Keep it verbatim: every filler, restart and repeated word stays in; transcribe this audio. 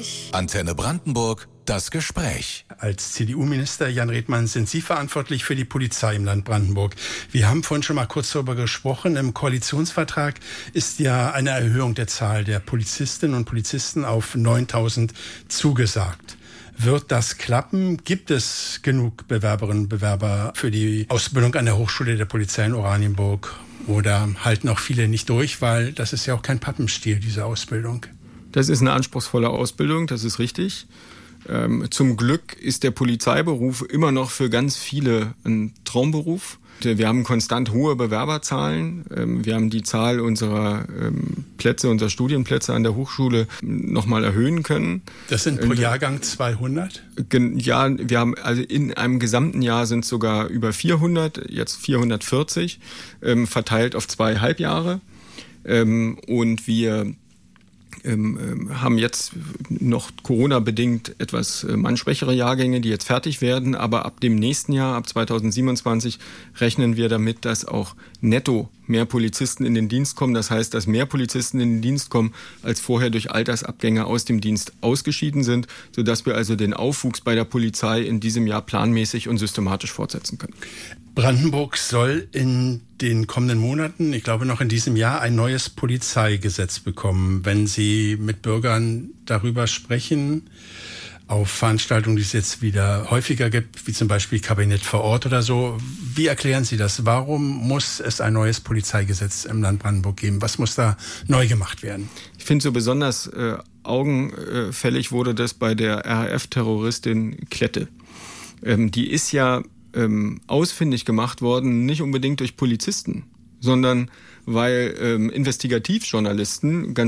Gespräch. Antenne Brandenburg, das Gespräch. Als C D U-Minister Jan Redmann sind Sie verantwortlich für die Polizei im Land Brandenburg. Wir haben vorhin schon mal kurz darüber gesprochen. Im Koalitionsvertrag ist ja eine Erhöhung der Zahl der Polizistinnen und Polizisten auf neuntausend zugesagt. Wird das klappen? Gibt es genug Bewerberinnen und Bewerber für die Ausbildung an der Hochschule der Polizei in Oranienburg? Oder halten auch viele nicht durch, weil das ist ja auch kein Pappenstiel, diese Ausbildung? Das ist eine anspruchsvolle Ausbildung, das ist richtig. Ähm, zum Glück ist der Polizeiberuf immer noch für ganz viele ein Traumberuf. Wir haben konstant hohe Bewerberzahlen. Ähm, wir haben die Zahl unserer ähm, Plätze, unserer Studienplätze an der Hochschule nochmal erhöhen können. Das sind pro Jahrgang zweihundert? Ja, wir haben also in einem gesamten Jahr sind es sogar über vierhundert, jetzt vierhundertvierzig, ähm, verteilt auf zwei Halbjahre. Ähm, und wir Ähm, haben jetzt noch Corona-bedingt etwas äh, mannschwächere Jahrgänge, die jetzt fertig werden. Aber ab dem nächsten Jahr, ab zweitausendsiebenundzwanzig, rechnen wir damit, dass auch netto mehr Polizisten in den Dienst kommen. Das heißt, dass mehr Polizisten in den Dienst kommen, als vorher durch Altersabgänge aus dem Dienst ausgeschieden sind, sodass wir also den Aufwuchs bei der Polizei in diesem Jahr planmäßig und systematisch fortsetzen können. Brandenburg soll in den kommenden Monaten, ich glaube noch in diesem Jahr, ein neues Polizeigesetz bekommen. Wenn Sie mit Bürgern darüber sprechen, auf Veranstaltungen, die es jetzt wieder häufiger gibt, wie zum Beispiel Kabinett vor Ort oder so, wie erklären Sie das? Warum muss es ein neues Polizeigesetz im Land Brandenburg geben? Was muss da neu gemacht werden? Ich finde, so besonders äh, augenfällig wurde das bei der R A F-Terroristin Klette. Ähm, die ist ja ähm, ausfindig gemacht worden, nicht unbedingt durch Polizisten, sondern weil ähm, Investigativjournalisten ganz